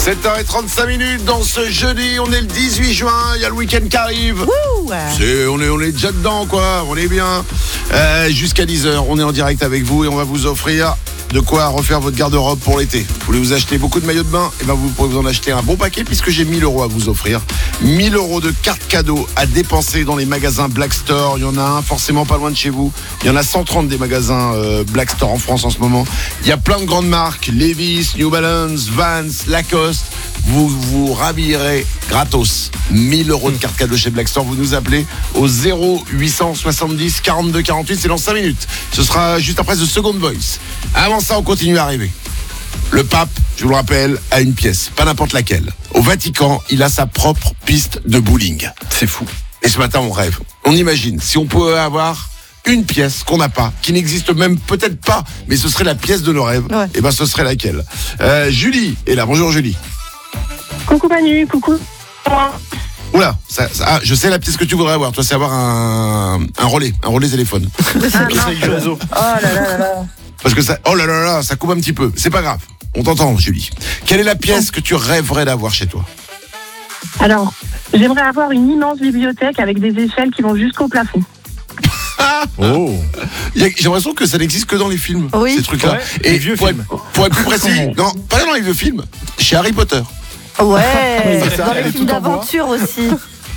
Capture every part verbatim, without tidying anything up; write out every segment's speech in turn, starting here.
sept heures trente-cinq minutes dans ce jeudi, on est le dix-huit juin, il y a le week-end qui arrive. Wouh. C'est, on, est, on est déjà dedans quoi, on est bien. Euh, jusqu'à dix heures, on est en direct avec vous et on va vous offrir de quoi refaire votre garde-robe pour l'été. Vous voulez vous acheter beaucoup de maillots de bain? Et ben vous pouvez vous en acheter un bon paquet puisque j'ai mille euros à vous offrir. mille euros de cartes cadeaux à dépenser dans les magasins Black Store. Il y en a un forcément pas loin de chez vous. Il y en a cent trente des magasins euh, Black Store en France en ce moment. Il y a plein de grandes marques, Levi's, New Balance, Vans, Lacoste. Vous vous ravillerez gratos. mille euros de cartes cadeaux chez Black Store. Vous nous appelez au zéro huit cent soixante-dix quarante-deux quarante-huit. C'est dans cinq minutes. Ce sera juste après The Second Voice. Avant ça, on continue à arriver. Le pape, je vous le rappelle, a une pièce, pas n'importe laquelle. Au Vatican, il a sa propre piste de bowling. C'est fou. Et ce matin, on rêve. On imagine, si on pouvait avoir une pièce qu'on n'a pas, qui n'existe même peut-être pas, mais ce serait la pièce de nos rêves, ouais. Et ben ce serait laquelle? euh, Julie est là. Bonjour Julie. Coucou Manu, coucou. Oula, ça, ça, ah, je sais la pièce que tu voudrais avoir. Toi, c'est avoir un, un relais, un relais téléphone. Ah, Oh oh là là là là. Parce que ça, oh là là là, ça coupe un petit peu. C'est pas grave. On t'entend, Julie. Quelle est la pièce que tu rêverais d'avoir chez toi? Alors, j'aimerais avoir une immense bibliothèque avec des échelles qui vont jusqu'au plafond. Oh. Il y a- J'ai l'impression que ça n'existe que dans les films, Oui. ces trucs-là. Ouais, les vieux pour, films. Être, pour être plus précis, non, pas dans les vieux films, chez Harry Potter. Ouais, c'est ça, dans elle les est films toute en bois. d'aventure aussi.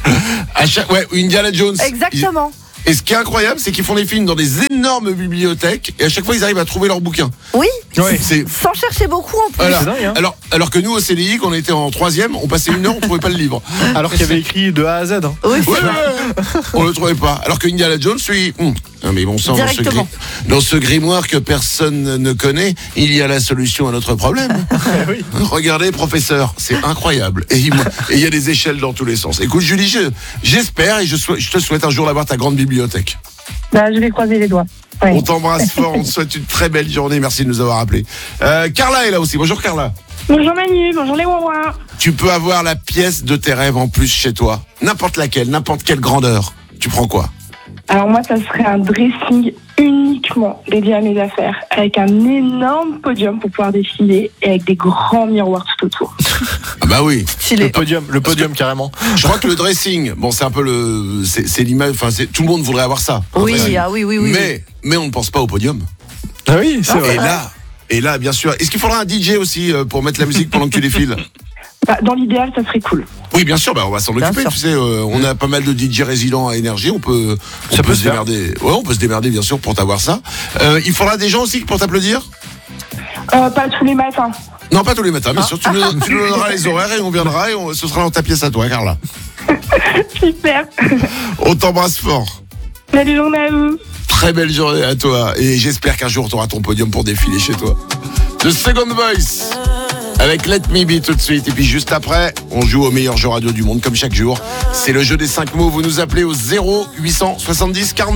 À chaque, ouais, Indiana Jones. Exactement. Et ce qui est incroyable, c'est qu'ils font des films dans des énormes bibliothèques et à chaque fois, ils arrivent à trouver leurs bouquins. Oui, Ouais. C'est sans chercher beaucoup en plus. voilà. C'est dingue, hein. alors, alors que nous, au C D I, quand on était en troisième, on passait une heure, on trouvait pas le livre. Alors qu'il y avait écrit de A à Z. hein. Oui, c'est Ouais, vrai. ouais, ouais. On le trouvait pas. Alors que Indiana Jones, lui, hum, non mais bon sang, dans ce, Directement. gri- dans ce grimoire que personne ne connaît, il y a la solution à notre problème. Oui. Regardez, professeur, c'est incroyable. Et il et il y a des échelles dans tous les sens. Écoute, Julie, je- j'espère et je, souhaite- je te souhaite un jour d'avoir ta grande bibliothèque. Bah, je vais croiser les doigts. Ouais. On t'embrasse fort, on te souhaite une très belle journée. Merci de nous avoir appelés. Euh, Carla est là aussi. Bonjour Carla. Bonjour Manu, bonjour les Wawa. Tu peux avoir la pièce de tes rêves en plus chez toi. N'importe laquelle, n'importe quelle grandeur. Tu prends quoi? Alors moi, ça serait un dressing uniquement dédié à mes affaires, avec un énorme podium pour pouvoir défiler et avec des grands miroirs tout autour. Ah bah oui. Le Stylé. podium, le podium carrément. Je crois que le dressing, bon, c'est un peu le, c'est, c'est l'image. Enfin, c'est, tout le monde voudrait avoir ça. un Oui, dressing. ah oui, oui, oui. Mais, mais on ne pense pas au podium. Ah oui, c'est Et vrai. là, et là, bien sûr. Est-ce qu'il faudra un D J aussi euh, pour mettre la musique pendant que tu défiles? Bah, dans l'idéal, ça serait cool. Oui, bien sûr. Bah, on va s'en Bien occuper. sûr. Tu sais, euh, on a pas mal de D J résidents à énergie. On peut, on Ça peut peut se se faire. démerder. Ouais, on peut se démerder bien sûr pour t'avoir ça. Euh, il faudra des gens aussi pour t'applaudir. Euh, pas tous les matins. Non, pas tous les matins, bien sûr. Tu nous, tu nous donneras les horaires et on viendra et on, ce sera dans ta pièce à toi, Carla. Super. On t'embrasse fort. Belle journée à vous. Très belle journée à toi et j'espère qu'un jour tu auras ton podium pour défiler chez toi. The Second Voice avec Let Me Be tout de suite et puis juste après on joue au meilleur jeu radio du monde comme chaque jour. C'est le jeu des cinq mots. Vous nous appelez au zéro huit cent soixante-dix quarante.